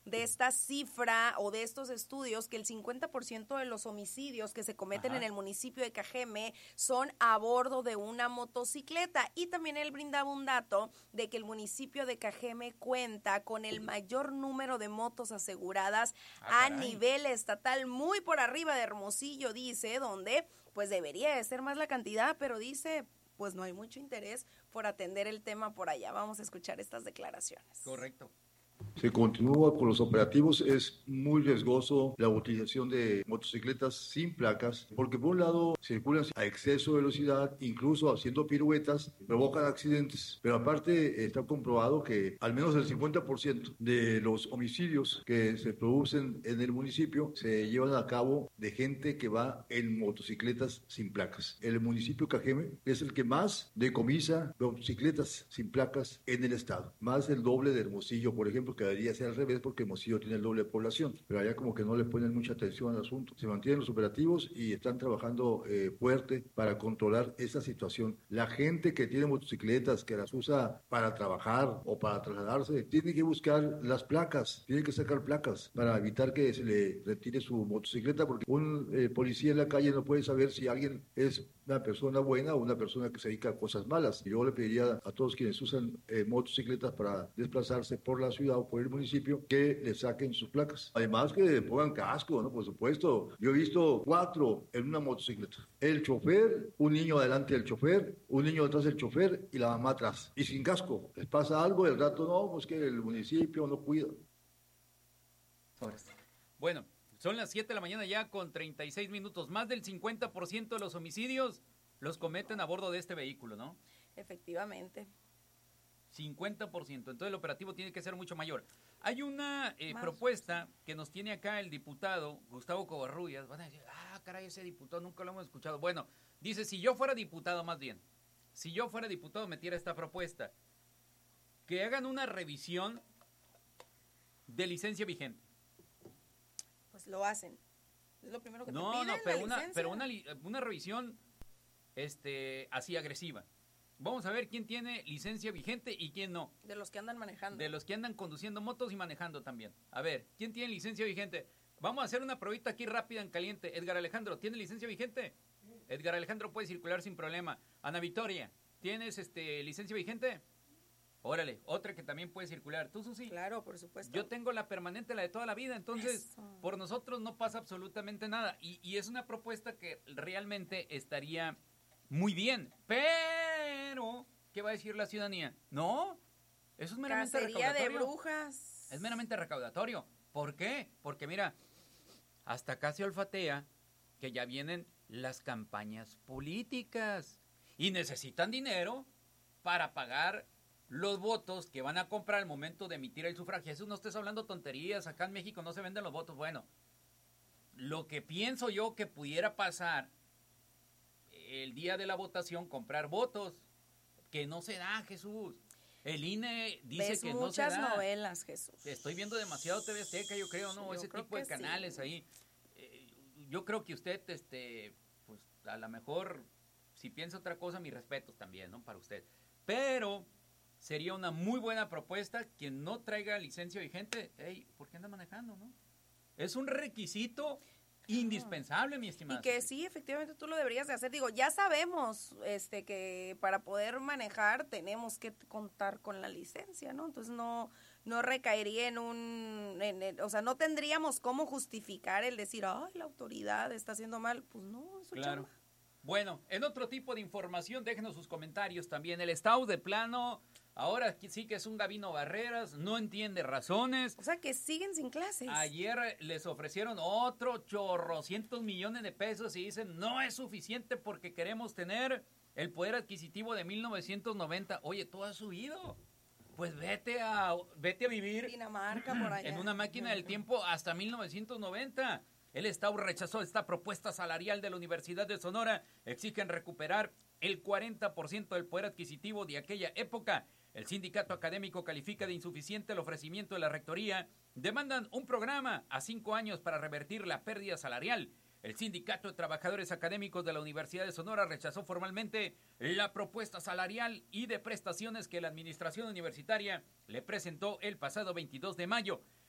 de esta cifra o de estos estudios que el 50% de los homicidios que se cometen en el municipio de Cajeme son a bordo de una motocicleta. Y también él brindaba un dato de que el municipio de Cajeme cuenta con el mayor número de motos aseguradas a nivel estatal, muy por arriba de Hermosillo, dice, donde pues debería de ser más la cantidad, pero dice, pues no hay mucho interés por atender el tema por allá. Vamos a escuchar estas declaraciones. Correcto. Se continúa con los operativos. Es muy riesgoso la utilización de motocicletas sin placas, porque por un lado circulan a exceso de velocidad, incluso haciendo piruetas, provocan accidentes. Pero aparte está comprobado que al menos el 50% de los homicidios que se producen en el municipio se llevan a cabo de gente que va en motocicletas sin placas. El municipio Cajeme es el que más decomisa motocicletas sin placas en el estado, más del doble de Hermosillo, por ejemplo, que debería ser al revés porque Hermosillo tiene el doble de población, pero allá como que no le ponen mucha atención al asunto. Se mantienen los operativos y están trabajando fuerte para controlar esa situación. La gente que tiene motocicletas, que las usa para trabajar o para trasladarse, tiene que buscar las placas, tiene que sacar placas para evitar que se le retire su motocicleta, porque un policía en la calle no puede saber si alguien es una persona buena o una persona que se dedica a cosas malas. Y yo le pediría a todos quienes usan motocicletas para desplazarse por la ciudad o por el municipio que le saquen sus placas. Además que pongan casco, ¿no? Por supuesto. Yo he visto 4 en una motocicleta. El chofer, un niño adelante del chofer, un niño detrás del chofer y la mamá atrás. Y sin casco. Les pasa algo, el rato no, pues que el municipio no cuida. Bueno, son las 7 de la mañana ya con 36 minutos. Más del 50% de los homicidios los cometen a bordo de este vehículo, ¿no? Efectivamente. 50%. Entonces el operativo tiene que ser mucho mayor. Hay una propuesta que nos tiene acá el diputado Gustavo Covarrubias. Van a decir, caray, ese diputado nunca lo hemos escuchado. Bueno, dice, si yo fuera diputado metiera esta propuesta. Que hagan una revisión de licencia vigente. Pues lo hacen. Es lo primero que te piden, pero una revisión así agresiva. Vamos a ver quién tiene licencia vigente y quién no. De los que andan manejando. De los que andan conduciendo motos y manejando también. A ver, ¿quién tiene licencia vigente? Vamos a hacer una probita aquí rápida en caliente. Edgar Alejandro, ¿tiene licencia vigente? Sí. Edgar Alejandro puede circular sin problema. Ana Victoria, ¿tienes licencia vigente? Órale, otra que también puede circular. ¿Tú, Susi? Claro, por supuesto. Yo tengo la permanente, la de toda la vida, entonces por nosotros no pasa absolutamente nada. Y es una propuesta que realmente estaría muy bien, pero ¿qué va a decir la ciudadanía? No, eso es meramente recaudatorio. De brujas. Es meramente recaudatorio. ¿Por qué? Porque mira, hasta acá se olfatea que ya vienen las campañas políticas y necesitan dinero para pagar los votos que van a comprar al momento de emitir el sufragio. Eso no estés hablando tonterías, acá en México no se venden los votos. Bueno, lo que pienso yo que pudiera pasar el día de la votación, comprar votos, que no se da, Jesús. El INE dice que no se da. Muchas novelas, Jesús. Estoy viendo demasiado TV Azteca, yo creo, ¿no? Ese tipo de canales ahí. Yo creo que usted, pues a lo mejor, si piensa otra cosa, mis respetos también, ¿no? Para usted. Pero sería una muy buena propuesta que no traiga licencia vigente. Ey, ¿por qué anda manejando, no? Es un requisito indispensable, mi estimada. Y que sí, efectivamente tú lo deberías de hacer. Digo, ya sabemos que para poder manejar tenemos que contar con la licencia, ¿no? Entonces no recaería o sea, no tendríamos cómo justificar el decir, la autoridad está haciendo mal. Pues no, eso claro. Chamba. Bueno, en otro tipo de información, déjenos sus comentarios también. El estado de plano, ahora sí que es un Gabino Barreras, no entiende razones. O sea, que siguen sin clases. Ayer les ofrecieron otro chorrocientos millones de pesos y dicen, no es suficiente porque queremos tener el poder adquisitivo de 1990. Oye, ¿tú has subido? Pues vete a vivir Dinamarca, por allá, en una máquina del tiempo hasta 1990. El Estado rechazó esta propuesta salarial de la Universidad de Sonora. Exigen recuperar el 40% del poder adquisitivo de aquella época. El sindicato académico califica de insuficiente el ofrecimiento de la rectoría. Demandan un programa a 5 años para revertir la pérdida salarial. El Sindicato de Trabajadores Académicos de la Universidad de Sonora rechazó formalmente la propuesta salarial y de prestaciones que la administración universitaria le presentó el pasado 22 de mayo.